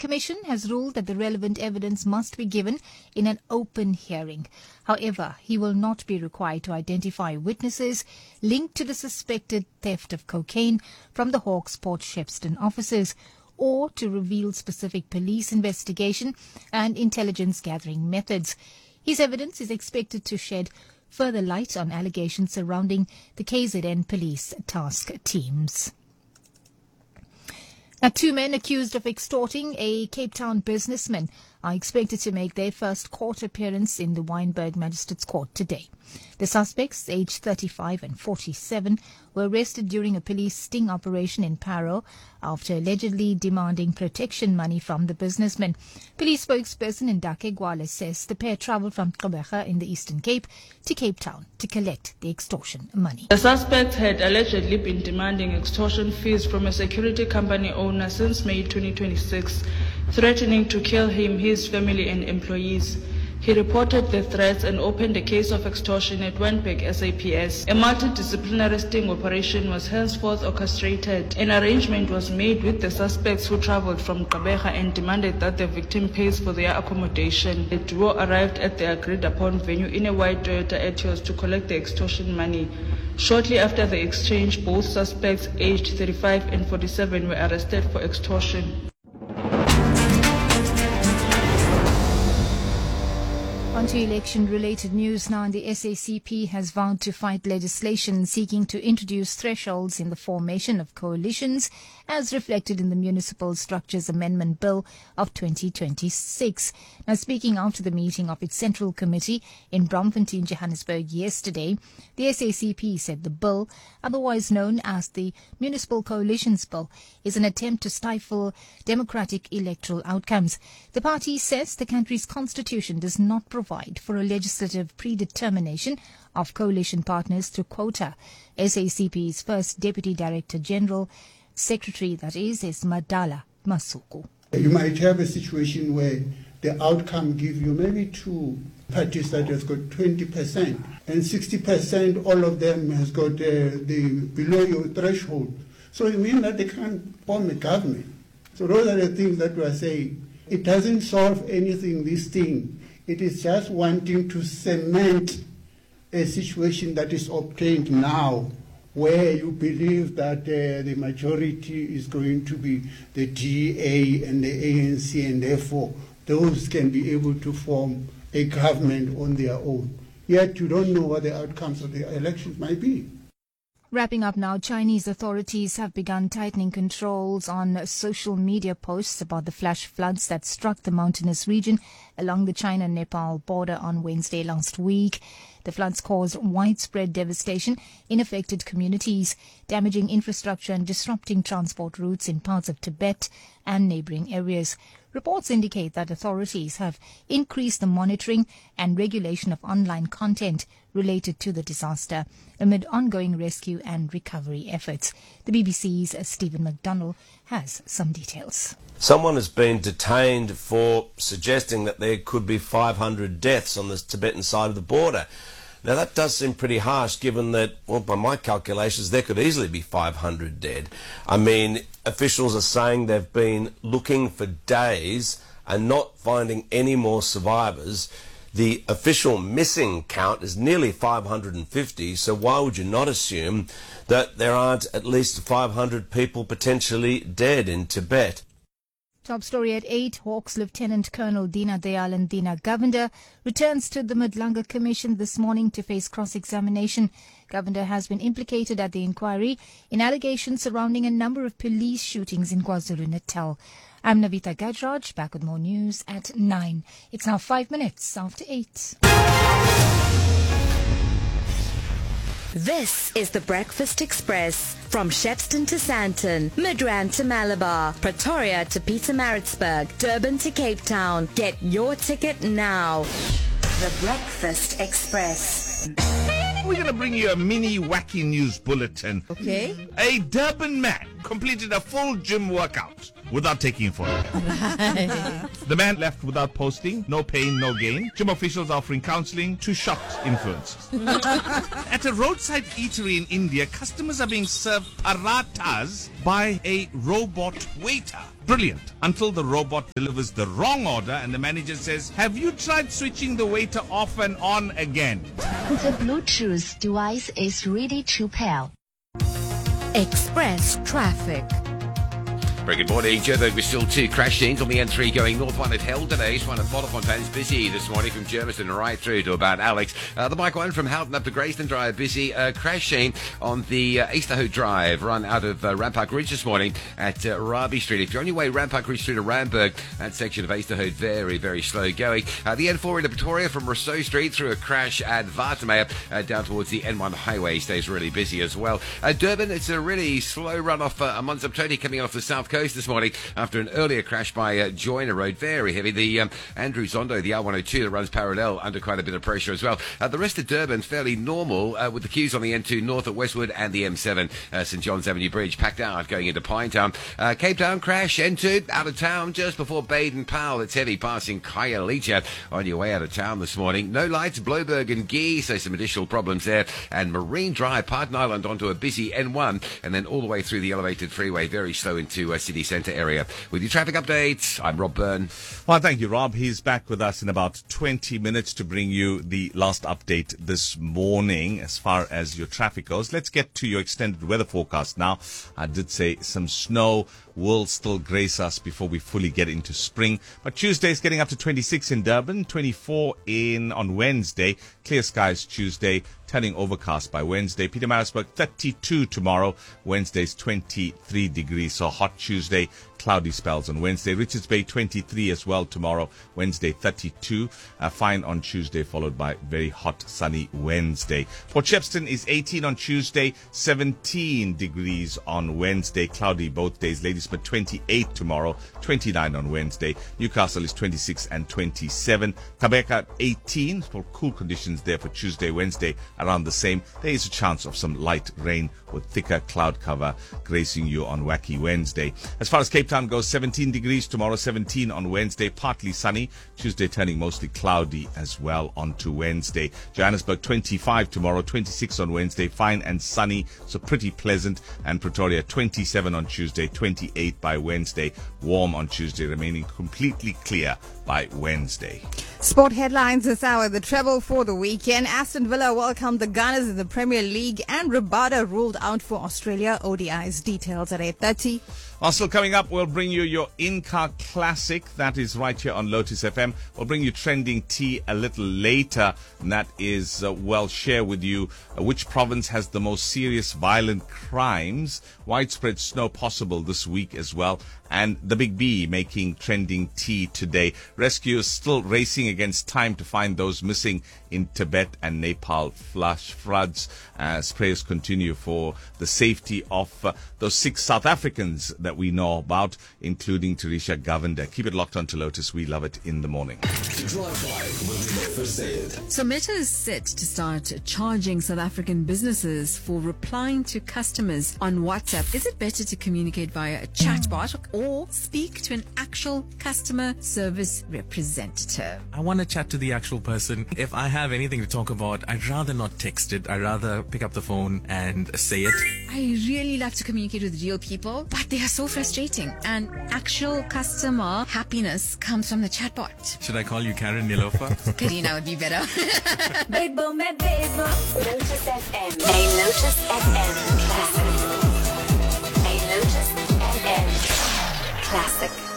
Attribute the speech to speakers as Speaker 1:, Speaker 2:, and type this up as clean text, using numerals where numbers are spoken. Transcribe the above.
Speaker 1: Commission has ruled that the relevant evidence must be given in an open hearing. However, he will not be required to identify witnesses linked to the suspected theft of cocaine from the Hawks Port Shepstone offices, or to reveal specific police investigation and intelligence gathering methods. His evidence is expected to shed further light on allegations surrounding the KZN police task teams. Now, 2 men accused of extorting a Cape Town businessman are expected to make their first court appearance in the Wynberg Magistrates Court today. The suspects, aged 35 and 47, were arrested during a police sting operation in Parow after allegedly demanding protection money from the businessman. Police spokesperson Ndake Gwale says the pair travelled from Gqeberha in the Eastern Cape to Cape Town to collect the extortion money.
Speaker 2: The suspects had allegedly been demanding extortion fees from a security company owner since May 2026, threatening to kill him, his family and employees. He reported the threats and opened a case of extortion at Wynberg SAPS. A multidisciplinary sting operation was henceforth orchestrated. An arrangement was made with the suspects who travelled from Gqeberha and demanded that the victim pays for their accommodation. The duo arrived at the agreed-upon venue in a white Toyota Etios to collect the extortion money. Shortly after the exchange, both suspects, aged 35 and 47, were arrested for extortion.
Speaker 1: On to election-related news now. The SACP has vowed to fight legislation seeking to introduce thresholds in the formation of coalitions, as reflected in the Municipal Structures Amendment Bill of 2026. Now, speaking after the meeting of its Central Committee in Braamfontein, Johannesburg yesterday, the SACP said the bill, otherwise known as the Municipal Coalitions Bill, is an attempt to stifle democratic electoral outcomes. The party says the country's constitution does not provide for a legislative predetermination of coalition partners through quota. SACP's first Deputy Director General, Secretary that is Madala Masuku.
Speaker 3: You might have a situation where the outcome gives you maybe 2 parties that has got 20% and 60%, all of them has got the below your threshold. So it means that they can't form a government. So those are the things that we are saying. It doesn't solve anything, this thing. It is just wanting to cement a situation that is obtained now, where you believe that the majority is going to be the DA and the ANC, and therefore those can be able to form a government on their own. Yet you don't know what the outcomes of the elections might be.
Speaker 1: Wrapping up now, Chinese authorities have begun tightening controls on social media posts about the flash floods that struck the mountainous region along the China-Nepal border on Wednesday last week. The floods caused widespread devastation in affected communities, damaging infrastructure and disrupting transport routes in parts of Tibet and neighboring areas. Reports indicate that authorities have increased the monitoring and regulation of online content related to the disaster amid ongoing rescue and recovery efforts. The BBC's Stephen McDonnell has some details.
Speaker 4: Someone has been detained for suggesting that there could be 500 deaths on the Tibetan side of the border. Now, that does seem pretty harsh, given that, well, by my calculations, there could easily be 500 dead. I mean, officials are saying they've been looking for days and not finding any more survivors. The official missing count is nearly 550, so why would you not assume that there aren't at least 500 people potentially dead in Tibet?
Speaker 1: Top story at 8. Hawks Lieutenant Colonel Dina Dayalan Dina Govender returns to the Madlanga Commission this morning to face cross-examination. Govender has been implicated at the inquiry in allegations surrounding a number of police shootings in KwaZulu-Natal. I'm Navita Gajraj, back with more news at 9. It's now 5 minutes after 8.
Speaker 5: This is the Breakfast Express. From Shepstone to Sandton, Midrand to Malabar, Pretoria to Pietermaritzburg, Durban to Cape Town. Get your ticket now. The Breakfast Express.
Speaker 6: We're going to bring you a mini wacky news bulletin.
Speaker 7: Okay.
Speaker 6: A Durban man completed a full gym workout without taking a photo.
Speaker 7: Right.
Speaker 6: The man left without posting. No pain, no gain. Gym officials offering counseling to shocked influencers. At a roadside eatery in India, customers are being served parathas by a robot waiter. Brilliant. Until the robot delivers the wrong order and the manager says, "Have you tried switching the waiter off and on again?"
Speaker 7: The Bluetooth device is ready to pair.
Speaker 5: Express traffic.
Speaker 8: Very good morning, Joburg. We're still 2 crash scenes on the N3 going north. One at Heldenage, one at Modderfontein's busy this morning from Germiston right through to about Alex. The bike one from Houghton up to Grayston Drive busy. Crash scene on the Easterhout Drive run out of Rampart Ridge this morning at Raby Street. If you're on your way Rampart Ridge through to Randburg, that section of Easterhout very, very slow going. The N4 into Pretoria from Rousseau Street through a crash at Watermeyer down towards the N1 highway stays really busy as well. Durban, it's a really slow run off Amanzimtoti coming off the south coast this morning after an earlier crash by Joyner Road. Very heavy. The Andrew Zondo, the R102 that runs parallel, under quite a bit of pressure as well. The rest of Durban fairly normal with the queues on the N2 north at Westwood and the M7 St John's Avenue Bridge packed out going into Pinetown. Cape Town crash N2 out of town just before Baden Powell. It's heavy passing Khayelitsha on your way out of town this morning. No lights, Bloberg and Gee, so some additional problems there. And Marine Drive, Parton Island onto a busy N1 and then all the way through the elevated freeway, very slow into city centre area. With your traffic updates, I'm Rob Byrne.
Speaker 6: Well, thank you, Rob. He's back with us in about 20 minutes to bring you the last update this morning as far as your traffic goes. Let's get to your extended weather forecast now. I did say some snow will still grace us before we fully get into spring. But Tuesday is getting up to 26 in Durban, 24 on Wednesday. Clear skies Tuesday, turning overcast by Wednesday. Pietermaritzburg 32 tomorrow. Wednesday's 23 degrees, so hot Tuesday. Cloudy spells on Wednesday. Richards Bay 23 as well tomorrow. Wednesday 32. Fine on Tuesday, followed by very hot sunny Wednesday. Port Shepstone is 18 on Tuesday, 17 degrees on Wednesday. Cloudy both days. Ladysmith 28 tomorrow, 29 on Wednesday. Newcastle is 26 and 27. Kabeka 18 for cool conditions there for Tuesday, Wednesday around the same. There is a chance of some light rain with thicker cloud cover gracing you on Wacky Wednesday. As far as Cape Town goes, 17 degrees tomorrow, 17 on Wednesday, partly sunny. Tuesday turning mostly cloudy as well onto Wednesday. Johannesburg 25 tomorrow, 26 on Wednesday, fine and sunny, so pretty pleasant. And Pretoria 27 on Tuesday, 28 by Wednesday, warm on Tuesday, remaining completely clear by Wednesday.
Speaker 9: Sport headlines this hour. The treble for the weekend. Aston Villa welcomed the Gunners in the Premier League, and Rabada ruled out for Australia ODIs. Details at 8:30.
Speaker 6: Also coming up, we'll bring you your in-car classic. That is right here on Lotus FM. We'll bring you trending tea a little later. And that is, we'll share with you which province has the most serious violent crimes. Widespread snow possible this week as well. And the Big B making trending tea today. Rescuers still racing against time to find those missing in Tibet and Nepal. Flash floods. Prayers continue for the safety of those 6 South Africans that we know about, including Tarisha Govender. Keep it locked on to Lotus. We love it in the morning.
Speaker 10: So Meta is set to start charging South African businesses for replying to customers on WhatsApp. Is it better to communicate via a chatbot or speak to an actual customer service representative?
Speaker 11: I want to chat to the actual person. If I have anything to talk about, I'd rather not text it. I'd rather pick up the phone and say it.
Speaker 10: I really love to communicate with real people, but they are so frustrating. And actual customer happiness comes from the chatbot.
Speaker 11: Should I call you Karen Nilofa?
Speaker 10: Karina would be better.
Speaker 7: Lotus FM. A Lotus FM classic. A Lotus FM classic.